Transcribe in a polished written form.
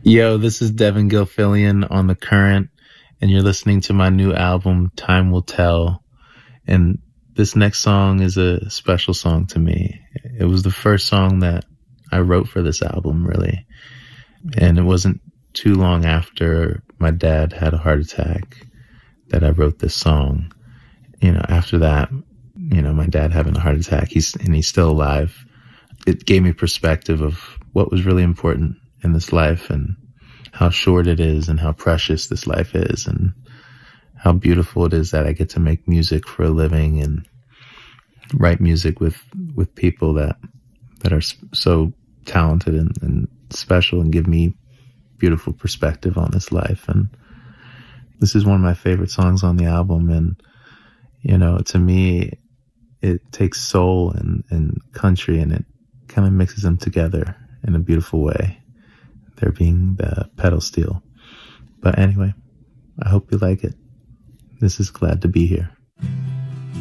Yo, this is Devin Gilfillian on The Current, and you're listening to my new album, Time Will Tell. And this next song is a special song to me. It was the first song that I wrote for this album, really. And it wasn't too long after my dad had a heart attack that I wrote this song. You know, after that, you know, my dad having a heart attack, he's still alive. It gave me perspective of what was really important in this life and how short it is and how precious this life is and how beautiful it is that I get to make music for a living and write music with people that are so talented and special and give me beautiful perspective on this life. And this is one of my favorite songs on the album. And, you know, to me, it takes soul and country and it kind of mixes them together in a beautiful way. There being the pedal steel. But anyway, I hope you like it. This is Glad to Be Here.